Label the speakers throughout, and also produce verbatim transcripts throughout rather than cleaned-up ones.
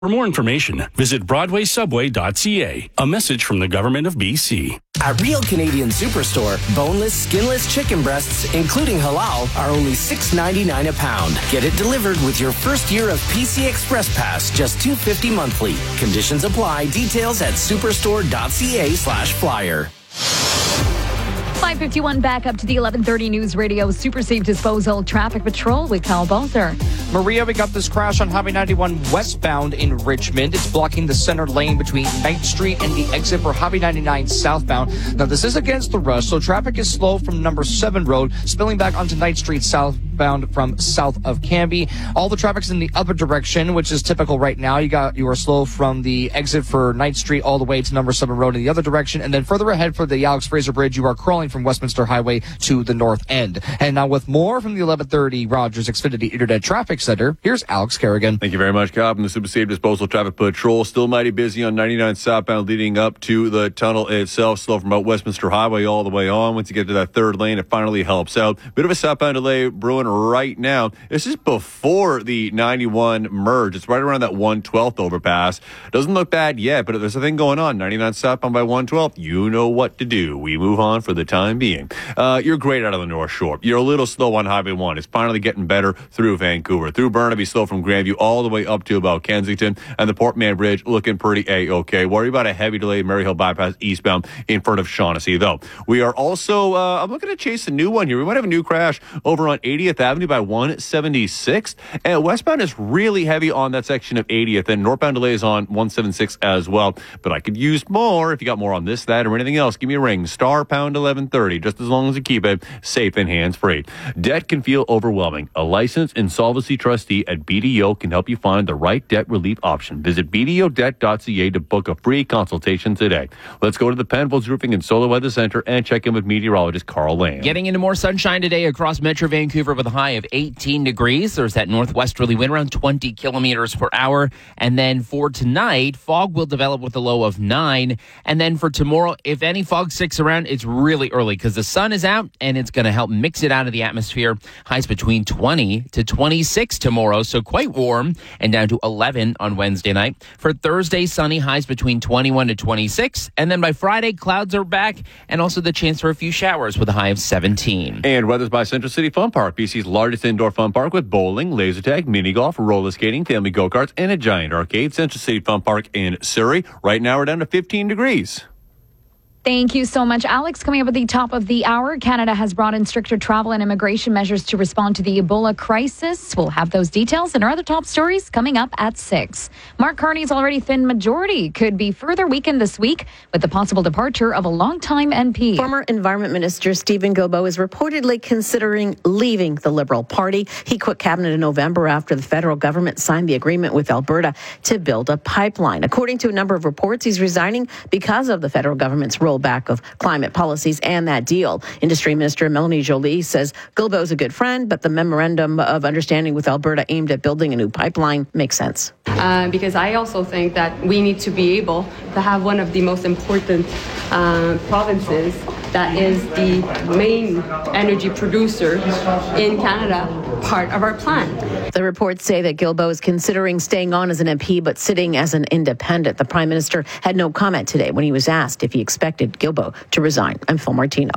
Speaker 1: For more information, visit broadway subway dot c a. A message from the government of B C.
Speaker 2: At Real Canadian Superstore, boneless, skinless chicken breasts, including halal, are only six ninety-nine a pound. Get it delivered with your first year of P C Express Pass, just two hundred fifty dollars monthly. Conditions apply. Details at superstore dot c a slash flyer.
Speaker 3: five fifty-one back up to the eleven thirty News Radio Super Safe Disposal Traffic Patrol with Kyle Balzer.
Speaker 4: Maria, we got this crash on Highway ninety-one westbound in Richmond. It's blocking the center lane between ninth Street and the exit for Highway ninety-nine southbound. Now, this is against the rush, so traffic is slow from number seven road, spilling back onto ninth Street southbound from south of Canby. All the traffic's in the other direction, which is typical right now. You got you are slow from the exit for ninth Street all the way to number seven road in the other direction, and then further ahead for the Alex Fraser Bridge, you are crawling from Westminster Highway to the north end. And now with more from the eleven thirty Rogers Xfinity Internet Traffic Center, here's Alex Kerrigan.
Speaker 5: Thank you very much, Cobb. And the Super Safe Disposal Traffic Patrol still mighty busy on ninety-nine southbound leading up to the tunnel itself. Slow from about Westminster Highway all the way on. Once you get to that third lane, it finally helps out. Bit of a southbound delay brewing right now. This is before the ninety-one merge. It's right around that one twelfth overpass. Doesn't look bad yet, but if there's a thing going on, ninety-nine southbound by one twelfth, you know what to do. We move on for the time being. Uh, you're great out of the North Shore. You're a little slow on Highway one. It's finally getting better through Vancouver. Through Burnaby, slow from Grandview all the way up to about Kensington. And the Port Mann Bridge looking pretty A-okay. Worry about a heavy delay Maryhill Bypass eastbound in front of Shaughnessy, though. We are also, uh, I'm looking to chase a new one here. We might have a new crash over on eightieth Avenue by one seventy-sixth. And westbound is really heavy on that section of eightieth. And northbound delays on one seventy-six as well. But I could use more. If you got more on this, that, or anything else, give me a ring. Star pound eleven thirty. Just as long as you keep it safe and hands-free. Debt can feel overwhelming. A licensed insolvency trustee at B D O can help you find the right debt relief option. Visit b d o debt dot c a to book a free consultation today. Let's go to the Penfolds Roofing and Solar Weather Center and check in with meteorologist Carl Lane.
Speaker 6: Getting into more sunshine today across Metro Vancouver with a high of eighteen degrees. There's that northwesterly wind around twenty kilometers per hour. And then for tonight, fog will develop with a low of nine. And then for tomorrow, if any fog sticks around, it's really early because the sun is out and it's going to help mix it out of the atmosphere. Highs between twenty to twenty-six tomorrow, so quite warm, and down to eleven on Wednesday night. For Thursday, sunny, highs between twenty-one to twenty-six. And then by Friday, clouds are back and also the chance for a few showers with a high of seventeen.
Speaker 5: And weather's by Central City Fun Park, B C's largest indoor fun park with bowling, laser tag, mini golf, roller skating, family go-karts, and a giant arcade. Central City Fun Park in Surrey. Right now we're down to fifteen degrees.
Speaker 3: Thank you so much, Alex. Coming up at the top of the hour, Canada has brought in stricter travel and immigration measures to respond to the Ebola crisis. We'll have those details and our other top stories coming up at six. Mark Carney's already thin majority could be further weakened this week with the possible departure of a longtime M P.
Speaker 7: Former Environment Minister Stephen Guilbeault is reportedly considering leaving the Liberal Party. He quit cabinet in November after the federal government signed the agreement with Alberta to build a pipeline. According to a number of reports, he's resigning because of the federal government's role back of climate policies and that deal. Industry Minister Melanie Joly says Guilbeault is a good friend, but the memorandum of understanding with Alberta aimed at building a new pipeline makes sense.
Speaker 8: Uh, because I also think that we need to be able to have one of the most important uh, provinces that is the main energy producer in Canada part of our plan.
Speaker 7: The reports say that Guilbeault is considering staying on as an M P but sitting as an independent. The Prime Minister had no comment today when he was asked if he expected Guilbeault to resign. I'm Phil Martino.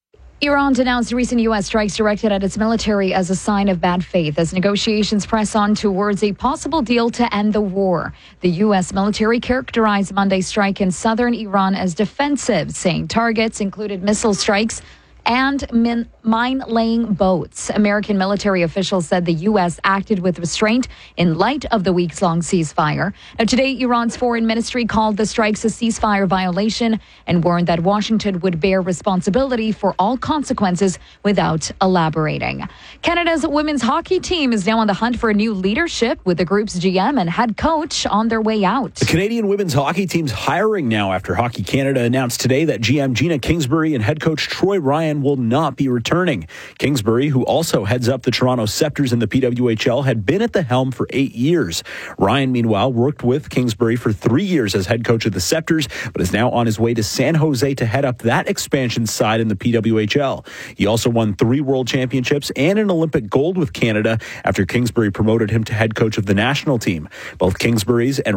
Speaker 3: Iran denounced recent U S strikes directed at its military as a sign of bad faith as negotiations press on towards a possible deal to end the war. The U S military characterized Monday's strike in southern Iran as defensive, saying targets included missile strikes and min- mine-laying boats. American military officials said the U S acted with restraint in light of the weeks-long ceasefire. Now, today, Iran's foreign ministry called the strikes a ceasefire violation and warned that Washington would bear responsibility for all consequences without elaborating. Canada's women's hockey team is now on the hunt for new leadership with the group's G M and head coach on their way out.
Speaker 9: The Canadian women's hockey team's hiring now after Hockey Canada announced today that G M Gina Kingsbury and head coach Troy Ryan will not be returning returning. Kingsbury, who also heads up the Toronto Scepters in the P W H L, had been at the helm for eight years. Ryan, meanwhile, worked with Kingsbury for three years as head coach of the Scepters, but is now on his way to San Jose to head up that expansion side in the P W H L. He also won three world championships and an Olympic gold with Canada after Kingsbury promoted him to head coach of the national team. Both Kingsbury's and